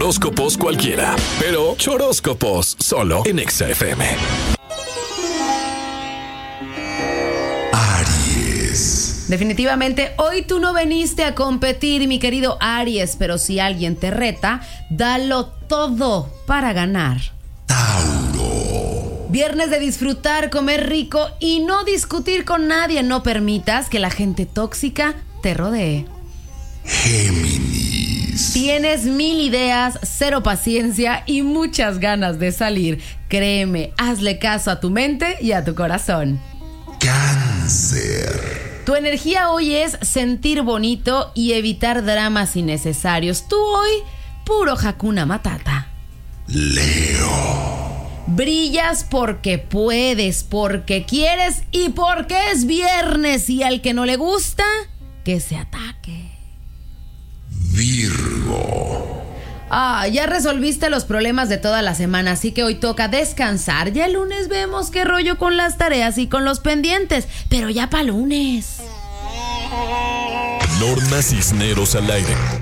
horóscopos cualquiera, pero choróscopos solo en Exa FM. Aries. Definitivamente, hoy tú no viniste a competir, mi querido Aries, pero si alguien te reta, dalo todo para ganar. Tauro. Viernes de disfrutar, comer rico y no discutir con nadie. No permitas que la gente tóxica te rodee. Géminis. Tienes 1000 ideas, 0 paciencia y muchas ganas de salir. Créeme, hazle caso a tu mente y a tu corazón. Cáncer. Tu energía hoy es sentir bonito y evitar dramas innecesarios. Tú hoy, puro Hakuna Matata. Leo. Brillas porque puedes, porque quieres y porque es viernes. Y al que no le gusta, que se ataque. Virgo. Ya resolviste los problemas de toda la semana, así que hoy toca descansar. Ya el lunes vemos qué rollo con las tareas y con los pendientes, pero ya para lunes. Norma Cisneros al aire.